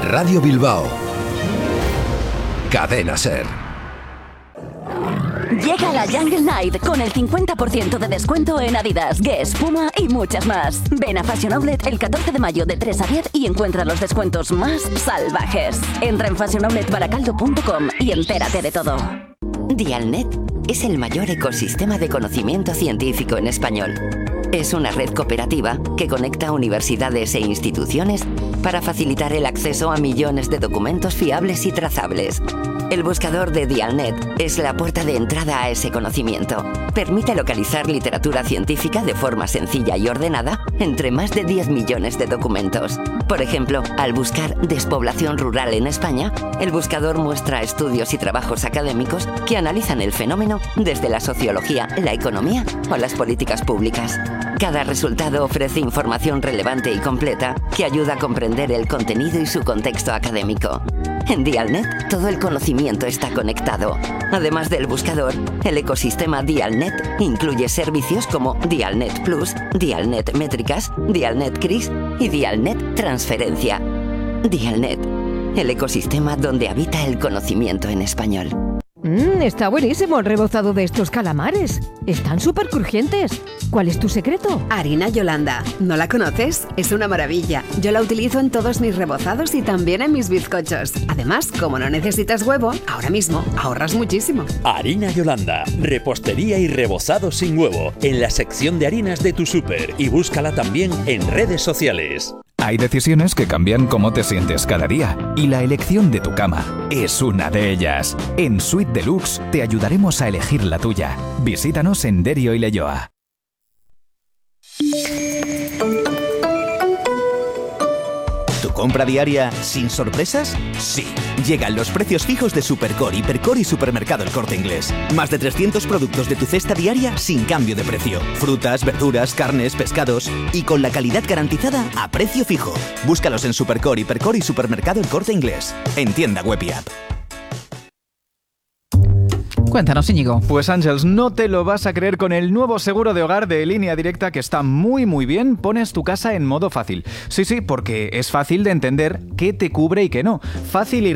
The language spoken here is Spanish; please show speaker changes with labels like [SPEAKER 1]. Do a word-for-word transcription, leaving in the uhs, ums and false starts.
[SPEAKER 1] Radio Bilbao. Cadena Ser.
[SPEAKER 2] Llega la Jungle Night con el cincuenta por ciento de descuento en Adidas, Guess, Puma y muchas más. Ven a Fashion Outlet el catorce de mayo de tres a diez y encuentra los descuentos más salvajes. Entra en fashion outlet baracaldo punto com y entérate de todo.
[SPEAKER 3] Dialnet es el mayor ecosistema de conocimiento científico en español. Es una red cooperativa que conecta universidades e instituciones para facilitar el acceso a millones de documentos fiables y trazables. El buscador de Dialnet es la puerta de entrada a ese conocimiento. Permite localizar literatura científica de forma sencilla y ordenada entre más de diez millones de documentos. Por ejemplo, al buscar despoblación rural en España, el buscador muestra estudios y trabajos académicos que analizan el fenómeno desde la sociología, la economía o las políticas públicas. Cada resultado ofrece información relevante y completa que ayuda a comprender el contenido y su contexto académico. En Dialnet, todo el conocimiento está conectado. Además del buscador, el ecosistema Dialnet incluye servicios como Dialnet Plus, Dialnet Métricas, Dialnet Cris y Dialnet Transferencia. Dialnet, el ecosistema donde habita el conocimiento en español.
[SPEAKER 4] Mmm, está buenísimo el rebozado de estos calamares. Están súper crujientes. ¿Cuál es tu secreto?
[SPEAKER 5] Harina Yolanda. ¿No la conoces? Es una maravilla. Yo la utilizo en todos mis rebozados y también en mis bizcochos. Además, como no necesitas huevo, ahora mismo ahorras muchísimo.
[SPEAKER 6] Harina Yolanda. Repostería y rebozado sin huevo. En la sección de harinas de tu súper. Y búscala también en redes sociales.
[SPEAKER 7] Hay decisiones que cambian cómo te sientes cada día y la elección de tu cama es una de ellas. En Suite Deluxe te ayudaremos a elegir la tuya. Visítanos en Derio y Leioa.
[SPEAKER 8] ¿Tu compra diaria sin sorpresas? Sí. Llegan los precios fijos de Supercore, Hipercore y Supermercado El Corte Inglés. Más de trescientos productos de tu cesta diaria sin cambio de precio. Frutas, verduras, carnes, pescados y con la calidad garantizada a precio fijo. Búscalos en Supercore, Hipercore y Supermercado El Corte Inglés. En tienda web y app.
[SPEAKER 9] Cuéntanos, Íñigo.
[SPEAKER 10] Pues Ángels, no te lo vas a creer con el nuevo seguro de hogar de Línea Directa que está muy muy bien. Pones tu casa en modo fácil. Sí, sí, porque es fácil de entender qué te cubre y qué no. Fácil y